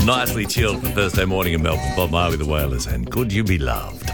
Nicely chilled for Thursday morning in Melbourne. Bob Marley, the Wailers, and Could You Be Loved?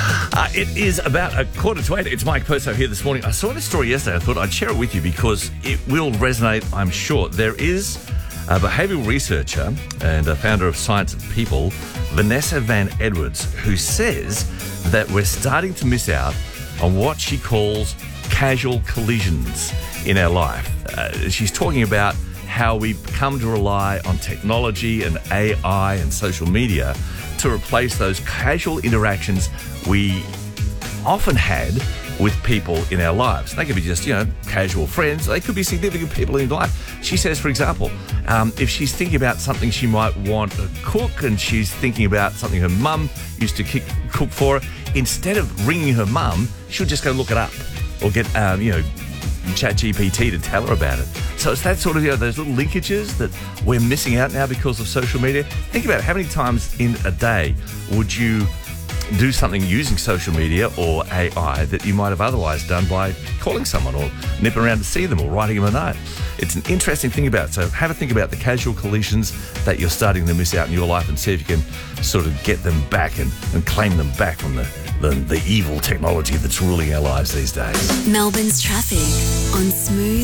It is about 7:45. It's Mike Perso here this morning. I saw this story yesterday. I thought I'd share it with you because it will resonate, I'm sure. There is a behavioural researcher and a founder of Science of People, Vanessa Van Edwards, who says that we're starting to miss out on what she calls casual collisions in our life. She's talking about how we've come to rely on technology and AI and social media to replace those casual interactions we often had with people in our lives. They could be just, casual friends. They could be significant people in life. She says, for example, if she's thinking about something she might want to cook and she's thinking about something her mum used to cook for her, instead of ringing her mum, she'll just go look it up or get, ChatGPT to tell her about it. So it's that sort of, those little linkages that we're missing out now because of social media. Think about it. How many times in a day would you do something using social media or AI that you might have otherwise done by calling someone or nipping around to see them or writing them a note? It's an interesting thing about it. So have a think about the casual collisions that you're starting to miss out in your life and see if you can sort of get them back and claim them back from the evil technology that's ruling our lives these days. Melbourne's traffic on Smooth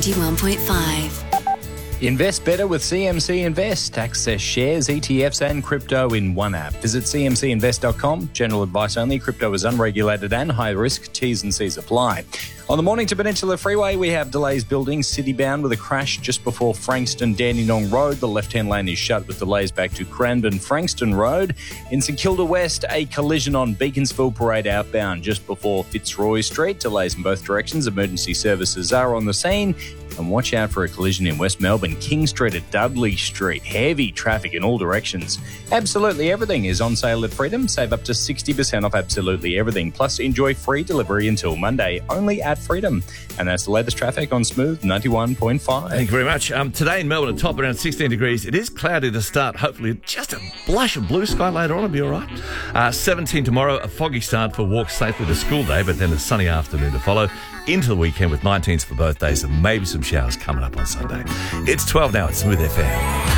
91.5. Invest better with CMC Invest. Access shares, ETFs and crypto in one app. Visit cmcinvest.com. General advice only. Crypto is unregulated and high risk. T's and C's apply. On the Mornington Peninsula Freeway, we have delays building citybound with a crash just before Frankston-Dandenong Road. The left-hand lane is shut with delays back to Cranbourne-Frankston Road. In St Kilda West, a collision on Beaconsfield Parade outbound just before Fitzroy Street. Delays in both directions. Emergency services are on the scene. And watch out for a collision in West Melbourne, King Street at Dudley Street. Heavy traffic in all directions. Absolutely everything is on sale at Freedom. Save up to 60% off absolutely everything. Plus, enjoy free delivery until Monday, only at Freedom. And that's the latest traffic on Smooth 91.5. Thank you very much. Today in Melbourne, a top around 16 degrees. It is cloudy to start. Hopefully, just a blush of blue sky later on. It'll be all right. 17 tomorrow, a foggy start for walk safely to school day, but then a sunny afternoon to follow. Into the weekend with 19s for both days and maybe some showers coming up on Sunday. It's 12 now at Smooth FM.